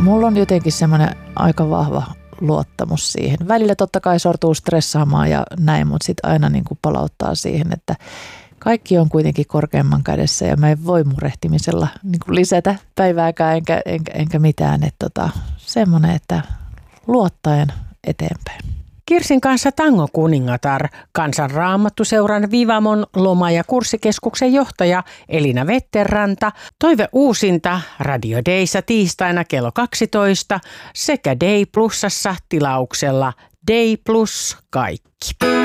mulla on jotenkin semmoinen aika vahva luottamus siihen. Välillä totta kai sortuu stressaamaan ja näin, mutta sitten aina niin kuin palauttaa siihen, että kaikki on kuitenkin korkeamman kädessä ja mä en voi murehtimisella niin kuin lisätä päivääkään enkä mitään. Että semmoinen, että luottaen eteenpäin. Kirsin kanssa Tango kuningatar, Kansanraamattuseuran Vivamon loma- ja kurssikeskuksen johtaja Elina Vetterranta, toive uusinta Radio Dayssa tiistaina kello 12 sekä Day Plusassa tilauksella Day Plus kaikki.